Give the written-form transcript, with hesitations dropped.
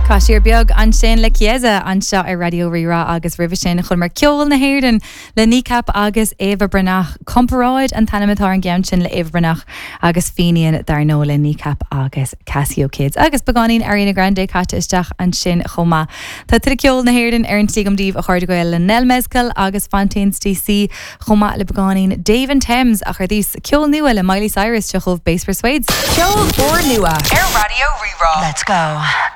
Cashir beag an sin le Chiesa an seo ar Radio Rira agus ribh sin chun mar ceol na héirden le nícap agus Eva Brenach comparáid an tanimetá an gceann sin le Eva Brenach agus Fíníon dar nó le nícap agus Casio Kids agus beganín Ariana Grande caite isteach an sin chomá. Tá tu ceol na héirden ar an tígamdíh a chuir goil le Nel Mezcal agus Fontaines DC chomá le beganín Dave and Thames a chuir dís ceol nua le Miley Cyrus tuchomh Base Persuades. Ceol for nua ar Radio Rira. Let's go.